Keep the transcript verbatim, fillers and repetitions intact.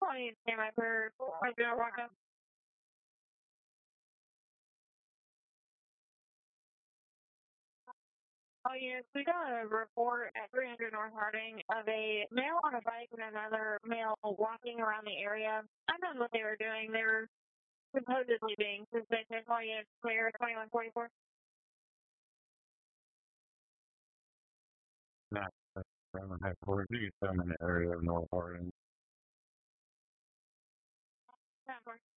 twenty, stand by for four zero one. Oh, yes, we got a report at three hundred North Harding of a male on a bike and another male walking around the area. I don't know what they were doing. They were supposedly being suspicious. All units clear, twenty-one forty-four. Not from headquarters. You can in the area of North Harding. ten four.